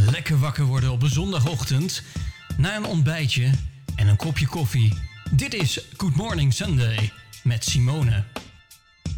Lekker wakker worden op een zondagochtend, na een ontbijtje en een kopje koffie. Dit is Good Morning Sunday met Simone.